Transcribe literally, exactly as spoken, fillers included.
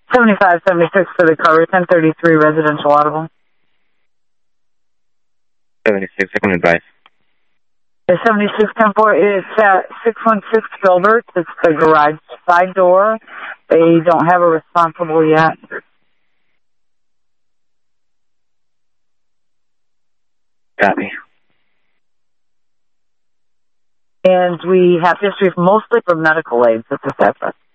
seventy-five seventy-six for the cover, ten thirty-three residential audible. seventy-six, second advice. The seventy-six ten four is at six one six Gilbert. It's the garage side door. They don't have a responsible yet. Copy. And we have history mostly for medical aids at this address.